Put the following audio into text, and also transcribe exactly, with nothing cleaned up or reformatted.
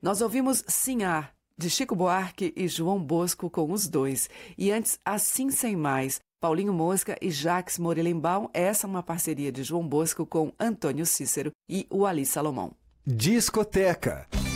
Nós ouvimos Sinhá, de Chico Buarque e João Bosco com os dois. E antes, Assim Sem Mais, Paulinho Mosca e Jacques Morelenbaum. Essa é uma parceria de João Bosco com Antônio Cícero e o Ali Salomão. Discoteca.